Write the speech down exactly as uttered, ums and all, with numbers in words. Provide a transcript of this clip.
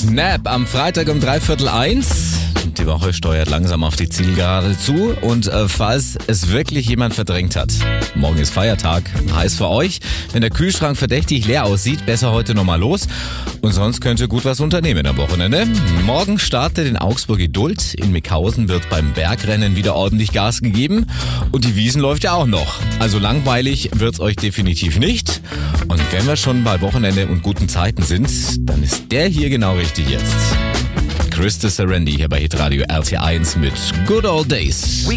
Snap am Freitag um dreiviertel eins. Die Woche steuert langsam auf die Zielgerade zu und äh, falls es wirklich jemand verdrängt hat, morgen ist Feiertag, heißt für euch, wenn der Kühlschrank verdächtig leer aussieht, besser heute nochmal los und sonst könnt ihr gut was unternehmen am Wochenende. Morgen startet in Augsburg Idult, in Mickhausen wird beim Bergrennen wieder ordentlich Gas gegeben und die Wiesn läuft ja auch noch. Also langweilig wird's euch definitiv nicht und wenn wir schon bei Wochenende und guten Zeiten sind, dann ist der hier genau richtig jetzt. Krista Serendi hier bei Hitradio R T eins mit Good Old Days.